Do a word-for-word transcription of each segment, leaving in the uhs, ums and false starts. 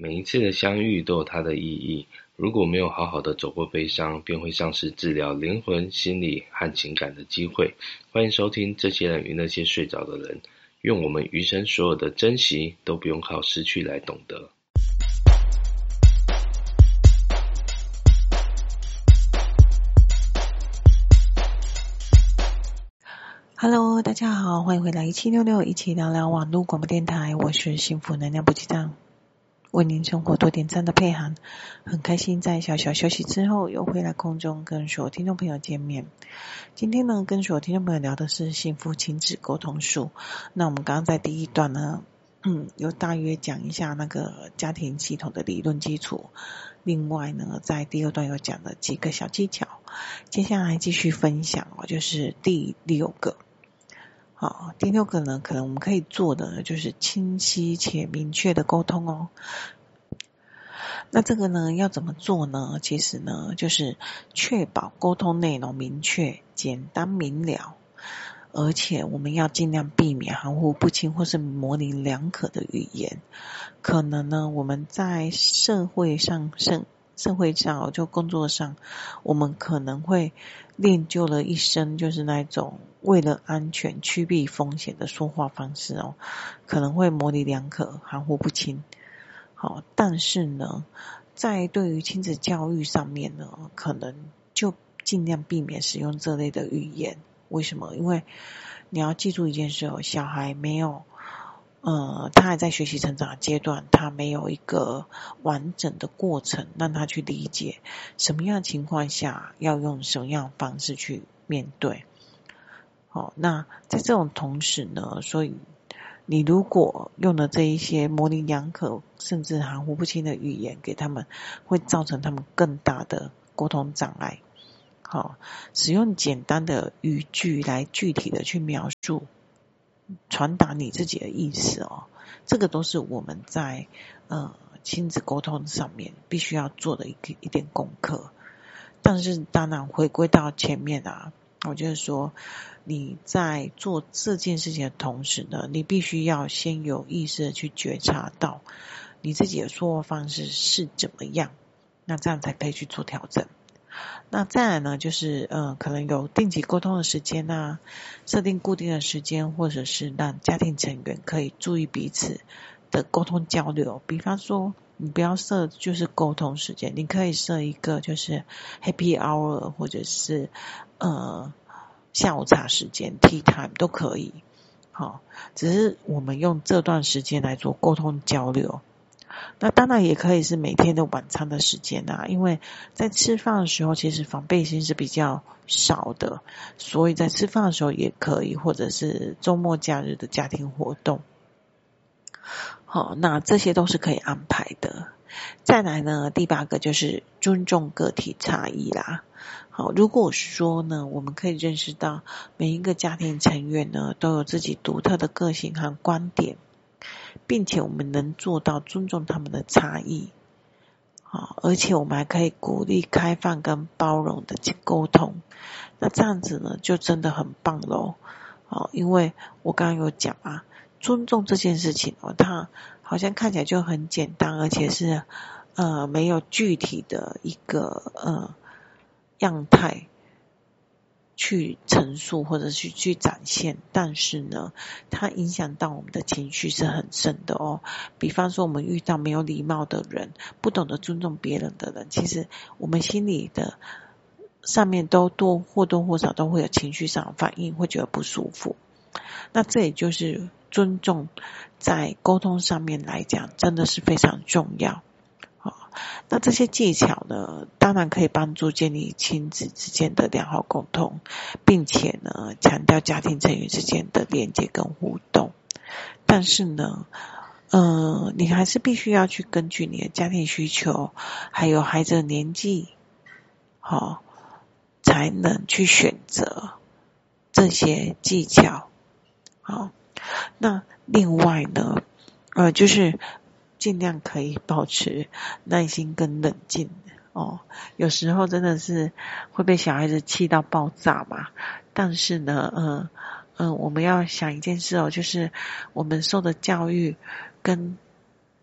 每一次的相遇都有它的意义，如果没有好好的走过悲伤，便会丧失治疗灵魂、心理和情感的机会。欢迎收听这些人与那些睡着的人，愿我们余生所有的珍惜都不用靠失去来懂得。 Hello， 大家好，欢迎回来一七六六，一起聊聊网络广播电台，我是幸福能量补给站，为您生活多点赞的佩涵，很开心在小小休息之后又回来空中跟所有听众朋友见面。今天呢，跟所有听众朋友聊的是幸福亲子沟通术。那我们刚刚在第一段呢，嗯，有大约讲一下那个家庭系统的理论基础。另外呢，在第二段有讲了几个小技巧。接下来继续分享哦，就是第六个。好，第六个呢，可能我们可以做的就是清晰且明确的沟通哦。那这个呢，要怎么做呢？其实呢，就是确保沟通内容明确、简单明了，而且我们要尽量避免含糊不清或是模棱两可的语言。可能呢，我们在社会上、社社会上就工作上，我们可能会练就了一身就是那种为了安全趋避风险的说话方式哦，可能会模棱两可、含糊不清。好，但是呢，在对于亲子教育上面呢，可能就尽量避免使用这类的语言。为什么？因为你要记住一件事哦，小孩没有呃，他还在学习成长的阶段，他没有一个完整的过程让他去理解什么样的情况下要用什么样的方式去面对。好，那在这种同时呢，所以你如果用了这一些模棱两可甚至含糊不清的语言给他们，会造成他们更大的沟通障碍。好，使用简单的语句来具体的去描述传达你自己的意思哦，这个都是我们在呃亲子沟通上面必须要做的一个一点功课。但是当然回归到前面啊，我就是说你在做这件事情的同时呢，你必须要先有意识的去觉察到你自己的说话方式是怎么样，那这样才可以去做调整。那再来呢，就是呃，可能有定期沟通的时间啊，设定固定的时间，或者是让家庭成员可以注意彼此的沟通交流。比方说，你不要设就是沟通时间，你可以设一个就是 happy hour， 或者是呃下午茶时间 tea time 都可以。好，只是我们用这段时间来做沟通交流。那当然也可以是每天的晚餐的时间啊，因为在吃饭的时候其实防备心是比较少的，所以在吃饭的时候也可以，或者是周末假日的家庭活动。好，那这些都是可以安排的。再来呢，第八个就是尊重个体差异啦。好，如果说呢，我们可以认识到每一个家庭成员呢都有自己独特的个性和观点，并且我们能做到尊重他们的差异，好，而且我们还可以鼓励开放跟包容的去沟通，那这样子呢就真的很棒咯。好，因为我刚刚有讲啊，尊重这件事情哦，它好像看起来就很简单，而且是呃没有具体的一个呃样态去陈述或者是去展现，但是呢它影响到我们的情绪是很深的哦。比方说我们遇到没有礼貌的人，不懂得尊重别人的人，其实我们心里的上面都多或多或少都会有情绪上的反应，会觉得不舒服。那这也就是尊重在沟通上面来讲真的是非常重要。好，那这些技巧呢，当然可以帮助建立亲子之间的良好沟通，并且呢，强调家庭成员之间的连接跟互动。但是呢，呃，你还是必须要去根据你的家庭需求，还有孩子的年纪，好，才能去选择这些技巧。好，那另外呢，呃，就是尽量可以保持耐心跟冷静哦。有时候真的是会被小孩子气到爆炸嘛，但是呢，嗯嗯，我们要想一件事哦，就是我们受的教育跟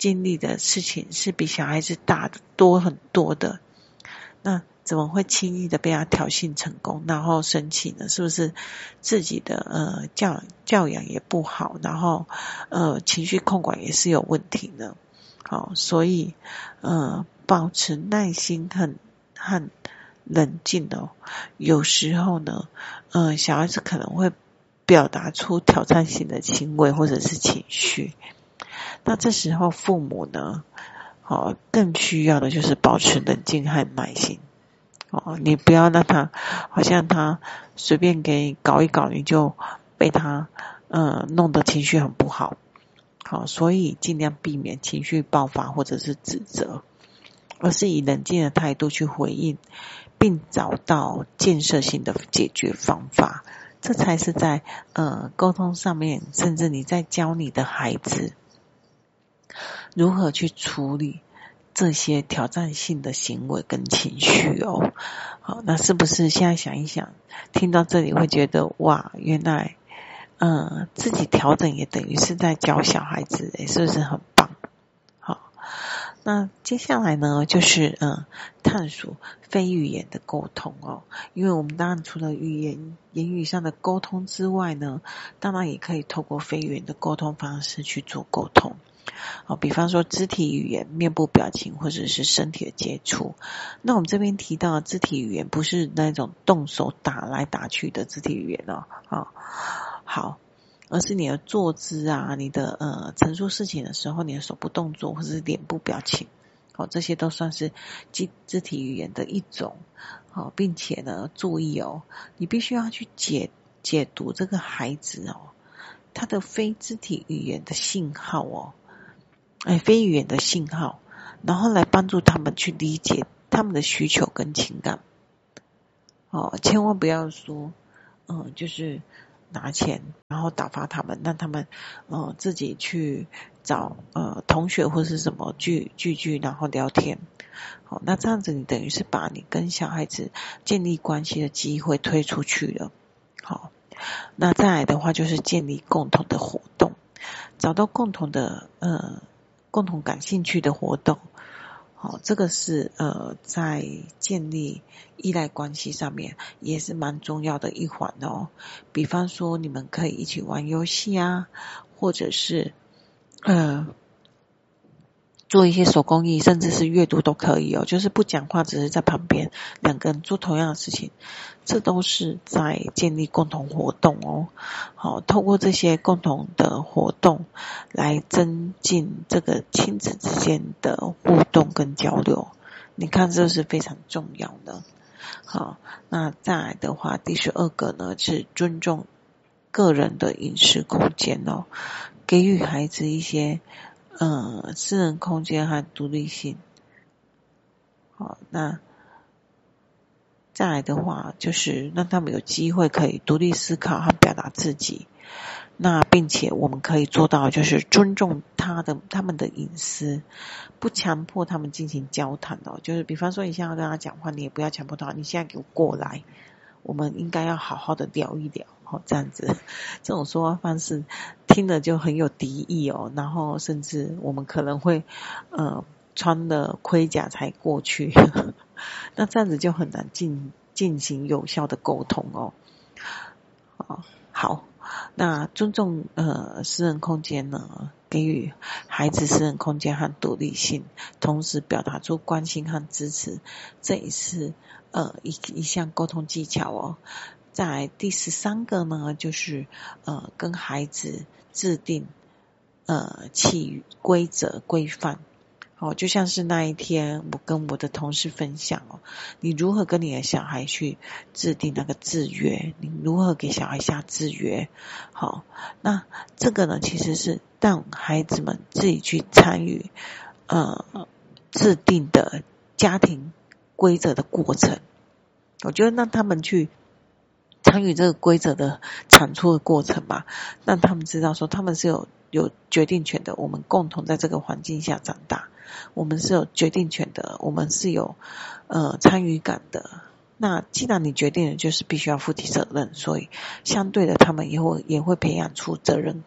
经历的事情是比小孩子大的多很多的，那怎么会轻易的被他挑衅成功，然后生气呢？是不是自己的呃教教养也不好，然后呃情绪控管也是有问题呢？好，所以呃保持耐心和和冷静哦。有时候呢，呃小孩子可能会表达出挑战性的行为或者是情绪，那这时候父母呢，哦更需要的就是保持冷静和耐心。哦，你不要让他好像他随便给你搞一搞，你就被他呃弄得情绪很不好。好，所以尽量避免情绪爆发或者是指责，而是以冷静的态度去回应，并找到建设性的解决方法。这才是在呃沟通上面，甚至你在教你的孩子如何去处理这些挑战性的行为跟情绪哦。好，那是不是现在想一想，听到这里会觉得哇，原来嗯自己调整也等于是在教小孩子，诶是不是很棒？好，那接下来呢就是嗯探索非语言的沟通哦。因为我们当然除了语言言语上的沟通之外呢，当然也可以透过非语言的沟通方式去做沟通。哦，比方说肢体语言、面部表情或者是身体的接触。那我们这边提到的肢体语言不是那种动手打来打去的肢体语言哦，哦好，而是你的坐姿啊，你的呃陈述事情的时候，你的手部动作或者是脸部表情，好、哦，这些都算是肢肢体语言的一种。好、哦，并且呢，注意哦，你必须要去解解读这个孩子哦，他的非肢体语言的信号哦。哎，非语言的信号，然后来帮助他们去理解他们的需求跟情感。哦，千万不要说，嗯，就是拿钱然后打发他们，让他们呃自己去找呃同学或是什么聚聚聚，然后聊天。好，那这样子你等于是把你跟小孩子建立关系的机会推出去了。好，那再来的话就是建立共同的活动，找到共同的呃。共同感兴趣的活动，好，这个是呃在建立依赖关系上面也是蛮重要的一环哦。比方说你们可以一起玩游戏啊，或者是呃做一些手工艺，甚至是阅读都可以哦。就是不讲话，只是在旁边两个人做同样的事情，这都是在建立共同活动哦。好，透过这些共同的活动来增进这个亲子之间的互动跟交流，你看这是非常重要的。好，那再来的话，第十二个呢是尊重个人的隐私空间哦，给予孩子一些呃私人空间和独立性。好，那再来的话就是让他们有机会可以独立思考和表达自己。那并且我们可以做到就是尊重他的他们的隐私，不强迫他们进行交谈哦。就是比方说你现在要跟他讲话，你也不要强迫他，你现在给我过来，我们应该要好好的聊一聊哦，这样子。这种说话方式听了就很有敌意哦，然后甚至我们可能会呃穿了盔甲才过去，那这样子就很难进进行有效的沟通哦。哦，好。那尊重呃私人空间呢，给予孩子私人空间和独立性，同时表达出关心和支持，这也是呃一一项沟通技巧哦。再来第十三个呢，就是呃跟孩子制定呃契规则规范。哦，就像是那一天我跟我的同事分享哦，你如何跟你的小孩去制定那个制约，你如何给小孩下制约。好，那这个呢其实是让孩子们自己去参与呃制定的家庭规则的过程。我觉得让他们去参与这个规则的产出的过程吧，让他们知道说他们是有有决定权的，我们共同在这个环境下长大，我们是有决定权的，我们是有呃参与感的。那既然你决定了，就是必须要负起责任，所以相对的他们也会也会培养出责任感。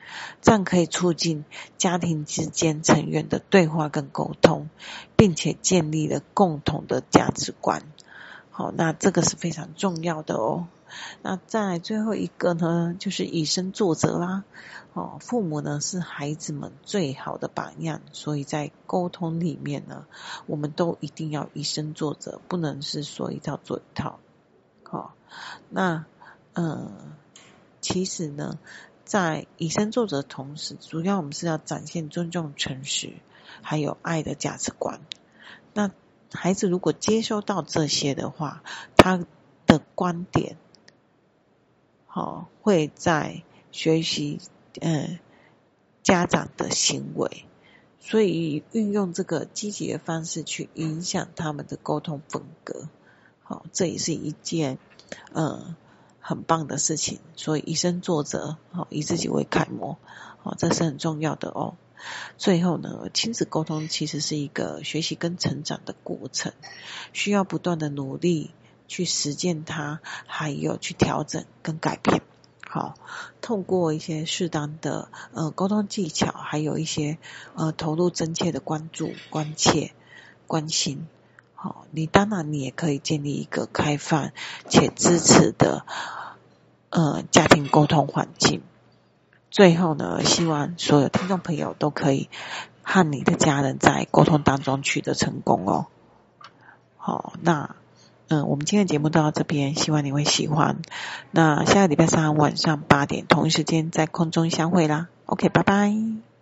这样可以促进家庭之间成员的对话跟沟通，并且建立了共同的价值观。好，那这个是非常重要的哦。那再来最后一个呢，就是以身作则啦。哦，父母呢是孩子们最好的榜样，所以在沟通里面呢，我们都一定要以身作则，不能是说一套做一套。好，那呃，其实呢，在以身作则的同时，主要我们是要展现尊重、诚实，还有爱的价值观。那孩子如果接收到这些的话，他的观点，好、哦，会在学习呃家长的行为，所以运用这个积极的方式去影响他们的沟通风格。好、哦，这也是一件呃很棒的事情。所以以身作则，好、哦，以自己为楷模，好、哦，这是很重要的哦。最后呢，亲子沟通其实是一个学习跟成长的过程，需要不断的努力去实践它，还有去调整跟改变。好，透过一些适当的呃沟通技巧，还有一些呃投入真切的关注、关切、关心。好，你当然你也可以建立一个开放且支持的呃家庭沟通环境。最后呢，希望所有听众朋友都可以和你的家人在沟通当中取得成功哦。好，那嗯，我们今天的节目到这边，希望你会喜欢。那下个礼拜三晚上八点同一时间在空中相会啦。OK， 拜拜。